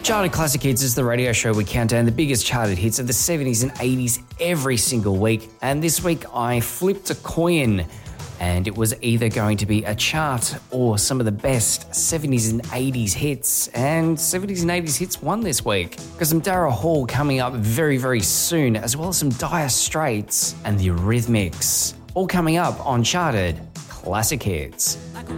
Charted Classic Hits is the radio show we count down the biggest charted hits of the 70s and 80s every single week. And this week I flipped a coin and it was either going to be a chart or some of the best 70s and 80s hits. And 70s and 80s hits won this week. Got some Daryl Hall coming up very, very soon, as well as some Dire Straits and the Eurythmics. All coming up on Charted Classic Hits. Like a